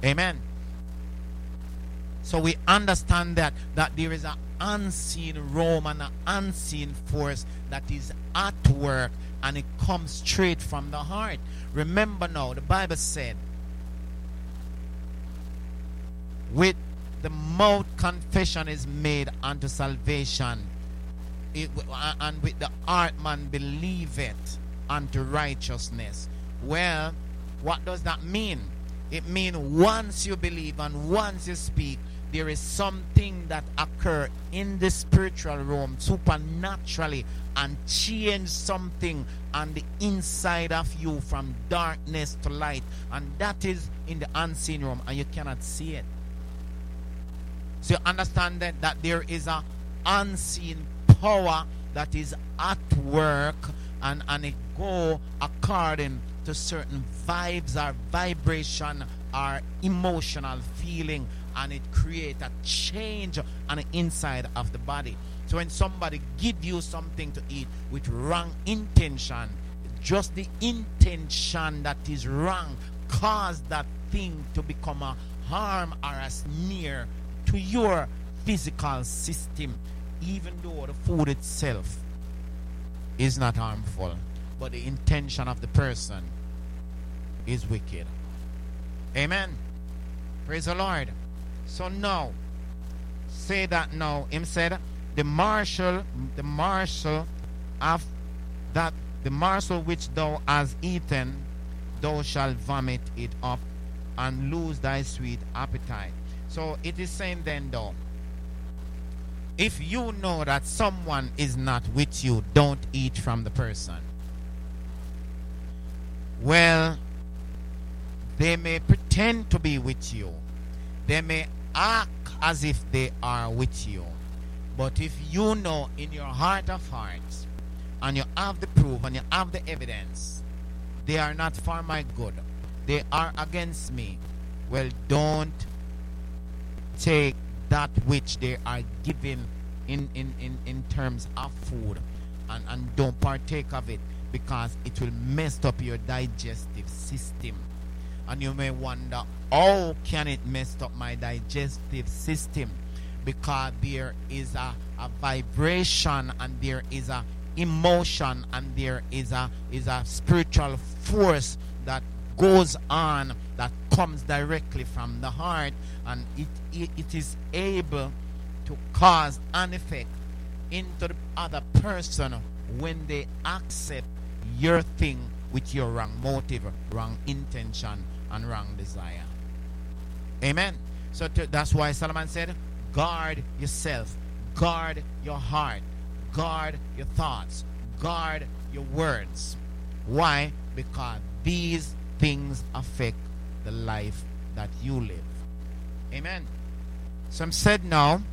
Amen. So we understand that there is an unseen realm and an unseen force that is at work, and it comes straight from the heart. Remember now, the Bible said, with the mouth confession is made unto salvation, and with the heart man believeth unto righteousness. Well, what does that mean? It means once you believe and once you speak, there is something that occur in the spiritual realm supernaturally and change something on the inside of you from darkness to light, and that is in the unseen realm, and you cannot see it. So you understand that there is an unseen power that is at work, and it go according to certain vibes or vibration or emotional feeling, and it create a change on the inside of the body. So when somebody give you something to eat with wrong intention, just the intention that is wrong cause that thing to become a harm or a snare to your physical system, even though the food itself is not harmful, but the intention of the person is wicked. Amen. Praise the Lord. So now, say that now. Him said, the morsel which thou hast eaten, thou shalt vomit it up and lose thy sweet appetite. So it is saying then though, if you know that someone is not with you, don't eat from the person. Well, they may pretend to be with you. They may act as if they are with you. But if you know in your heart of hearts, and you have the proof and you have the evidence, they are not for my good, they are against me, well, don't take that which they are giving in terms of food, and don't partake of it, because it will mess up your digestive system. And you may wonder, how can it mess up my digestive system? Because there is a vibration, and there is a emotion, and there is a spiritual force that goes on, that comes directly from the heart, and it is able to cause an effect into the other person when they accept your thing with your wrong motive, wrong intention, and wrong desire. Amen. So that's why Solomon said, guard yourself, guard your heart, guard your thoughts, guard your words. Why? Because these things affect the life that you live. Amen. So I'm said now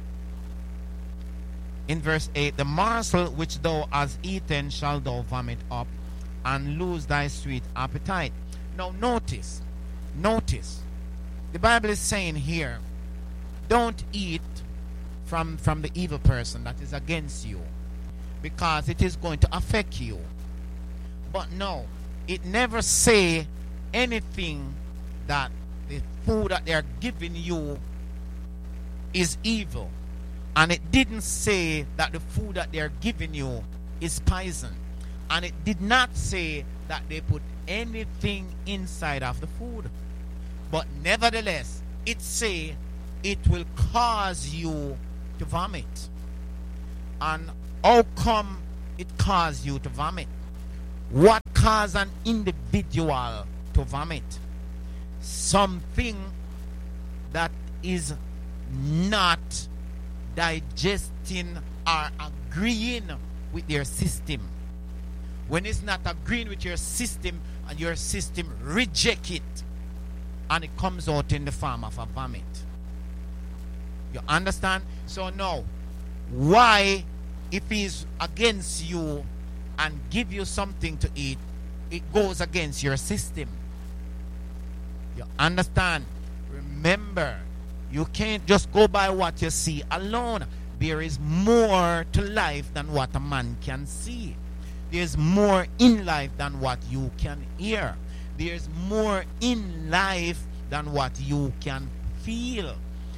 in verse 8, the morsel which thou hast eaten shall thou vomit up and lose thy sweet appetite. Now notice, the Bible is saying here, don't eat from the evil person that is against you, because it is going to affect you. But no, it never say anything that the food that they are giving you is evil. And it didn't say that the food that they are giving you is poison. And it did not say that they put anything inside of the food. But nevertheless, it say it will cause you to vomit. And how come it cause you to vomit? What cause an individual to vomit? Something that is not digesting or agreeing with their system. When it's not agreeing with your system, and your system reject it, and it comes out in the form of a vomit. You understand? So now, why, if he's against you and give you something to eat, it goes against your system? You understand? Remember, you can't just go by what you see alone. There is more to life than what a man can see. There's more in life than what you can hear. There's more in life than what you can feel.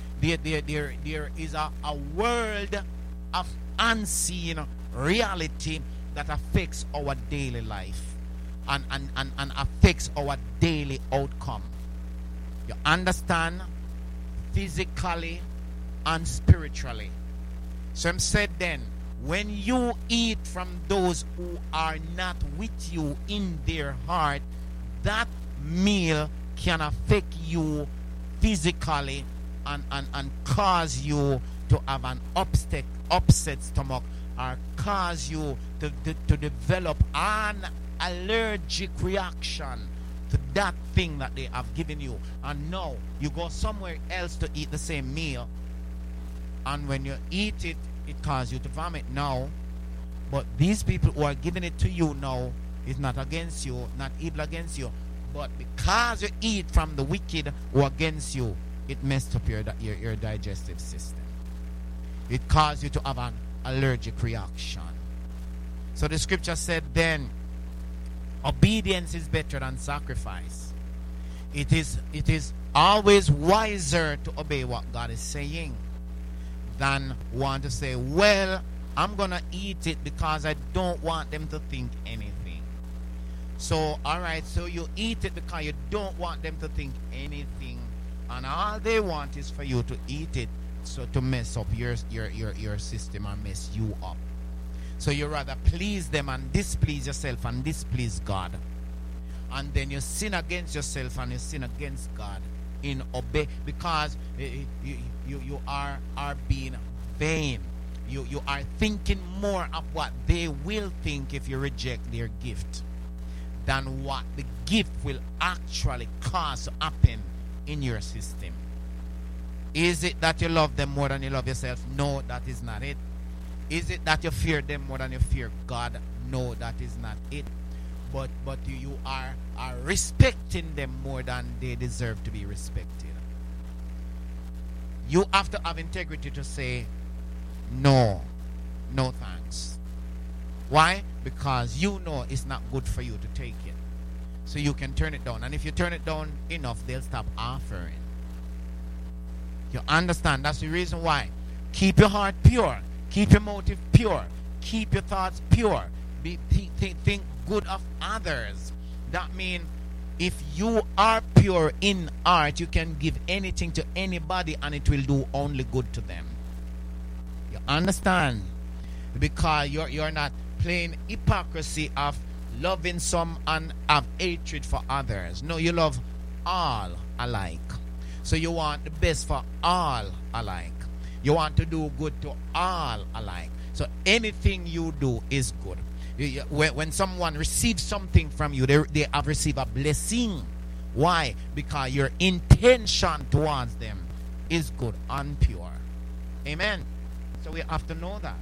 There is a world of unseen reality that affects our daily life and affects our daily outcome. You understand? Physically and spiritually. So I'm said then, when you eat from those who are not with you in their heart, that meal can affect you physically and cause you to have an upset stomach, or cause you to develop an allergic reaction to that thing that they have given you. And now you go somewhere else to eat the same meal, and when you eat it, it causes you to vomit now. But these people who are giving it to you now is not against you, not evil against you, but because you eat from the wicked who are against you, it messed up your digestive system. It caused you to have an allergic reaction. So the scripture said then, obedience is better than sacrifice. It is always wiser to obey what God is saying than want to say, well, I'm going to eat it because I don't want them to think anything. So, alright, so you eat it because you don't want them to think anything, and all they want is for you to eat it, so to mess up your system and mess you up. So you rather please them and displease yourself and displease God. And then you sin against yourself and you sin against God in obey, because you are being vain. You are thinking more of what they will think if you reject their gift than what the gift will actually cause to happen in your system. Is it that you love them more than you love yourself? No, that is not it. Is it that you fear them more than you fear God? No, that is not it. But you are respecting them more than they deserve to be respected. You have to have integrity to say, no thanks. Why? Because you know it's not good for you to take it. So you can turn it down. And if you turn it down enough, they'll stop offering. You understand? That's the reason why. Keep your heart pure. Keep your motive pure. Keep your thoughts pure. Think good of others. That means if you are pure in heart, you can give anything to anybody and it will do only good to them. You understand? Because you're not playing hypocrisy of loving some and have hatred for others. No, you love all alike. So you want the best for all alike. You want to do good to all alike. So anything you do is good. When someone receives something from you, they have received a blessing. Why? Because your intention towards them is good and pure. Amen. So we have to know that.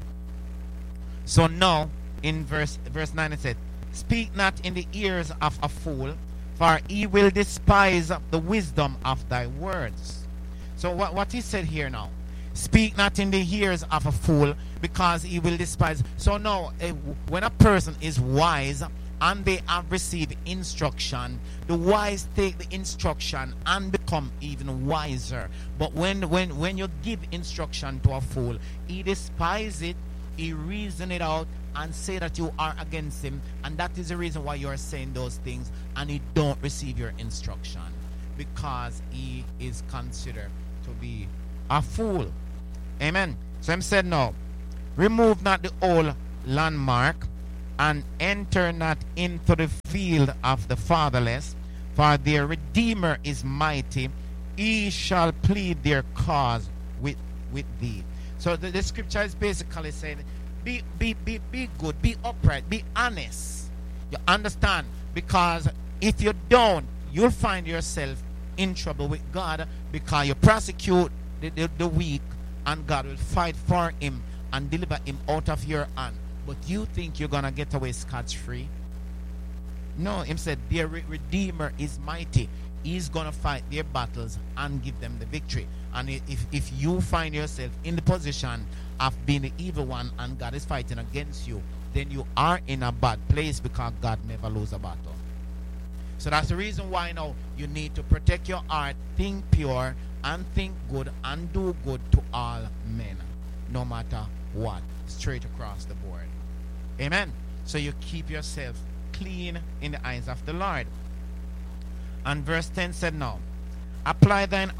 So now, in verse 9 it said, speak not in the ears of a fool, for he will despise the wisdom of thy words. So what he said here now, speak not in the ears of a fool, because he will despise. So now, when a person is wise and they have received instruction, the wise take the instruction and become even wiser. But when you give instruction to a fool, he despises it, he reasons it out and say that you are against him, and that is the reason why you are saying those things, and he don't receive your instruction, because he is considered to be a fool. Amen. So I'm said now, remove not the old landmark, and enter not into the field of the fatherless, for their Redeemer is mighty, he shall plead their cause with thee. So the scripture is basically saying, be good, be upright, be honest. You understand? Because if you don't, you'll find yourself in trouble with God, because you prosecute the weak, and God will fight for him and deliver him out of your hand. But you think you're going to get away scot-free? No, him said, their Redeemer is mighty. He's going to fight their battles and give them the victory. And if you find yourself in the position of being the evil one and God is fighting against you, then you are in a bad place, because God never loses a battle. So that's the reason why now you need to protect your heart, think pure, and think good, and do good to all men, no matter what, straight across the board. Amen. So you keep yourself clean in the eyes of the Lord. And verse 10 said, now, apply thine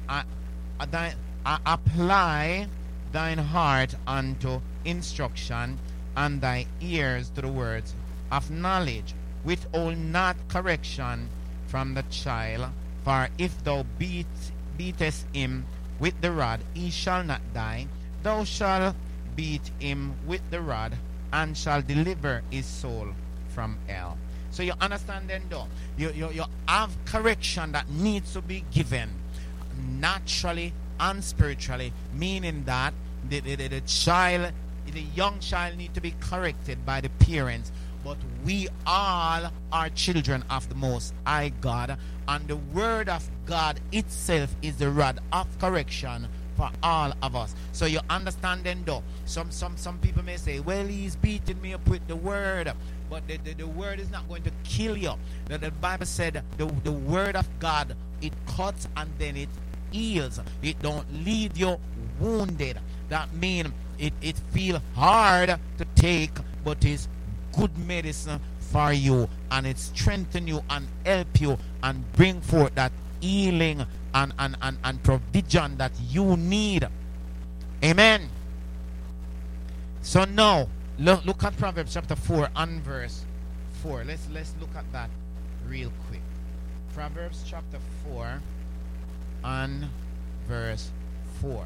heart unto instruction, and thy ears to the words of knowledge. Withhold not correction from the child, for if thou beatest him with the rod, he shall not die. Thou shalt beat him with the rod, and shall deliver his soul from hell. So you understand then, though, you have correction that needs to be given naturally and spiritually, meaning that the young child need to be corrected by the parents. But we all are children of the Most High God, and the Word of God itself is the rod of correction for all of us. So you understand then, though, some people may say, well, he's beating me up with the Word, but the Word is not going to kill you. The Bible said the Word of God, it cuts and then it heals. It don't leave you wounded. That means it feel hard to take, but it's good medicine for you, and it strengthen you and help you and bring forth that healing and provision that you need. Amen. So now look at Proverbs chapter 4 and verse 4. Let's look at that real quick. Proverbs chapter 4 and verse 4.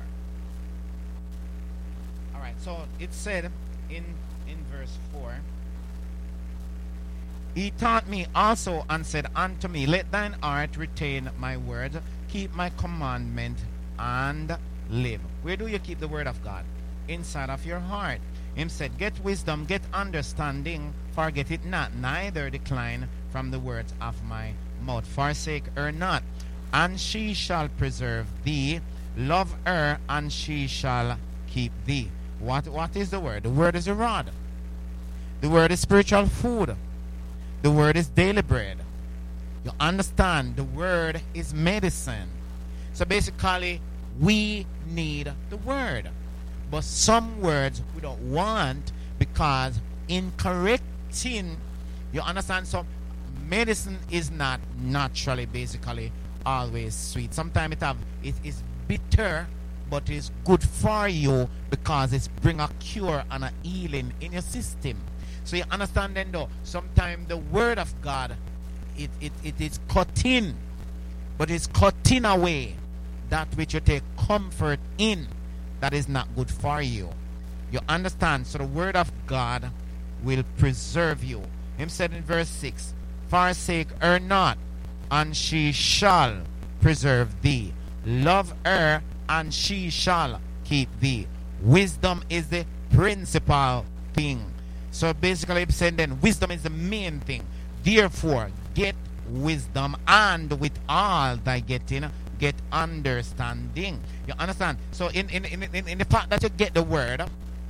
Alright, so it said in verse 4, he taught me also and said unto me, let thine heart retain my word, keep my commandment, and live. Where do you keep the word of God? Inside of your heart. Him said, get wisdom, get understanding, forget it not, neither decline from the words of my mouth. Forsake her not, and she shall preserve thee. Love her, and she shall keep thee. What is the word? The word is a rod. The word is spiritual food. The word is daily bread. You understand? The word is medicine. So basically, we need the word. But some words we don't want, because in correcting, you understand? So medicine is not naturally, basically, always sweet. Sometimes it is bitter, but it's good for you because it's bring a cure and a healing in your system. So you understand then, though, sometimes the word of God, it is cut in, but it's cutting away that which you take comfort in that is not good for you. You understand? So the word of God will preserve you. Him said in verse 6, forsake her not, and she shall preserve thee. Love her, and she shall keep thee. Wisdom is the principal thing. So basically I'm saying then wisdom is the main thing. Therefore get wisdom, and with all thy getting get understanding. You understand? So in the fact that you get the word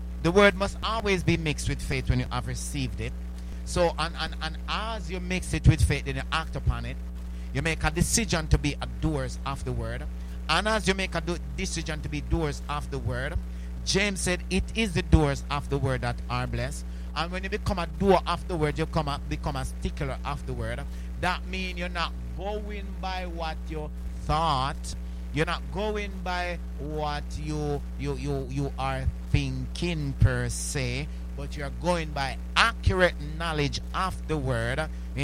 must always be mixed with faith when you have received it. So and as you mix it with faith, then you act upon it. You make a decision to be a doers of the word. And as you make a decision to be doers of the word, James said it is the doers of the word that are blessed. And when you become a doer of the word, you become a stickler of the word. That means you're not going by what you thought. You're not going by what you are thinking per se, but you're going by accurate knowledge of the word.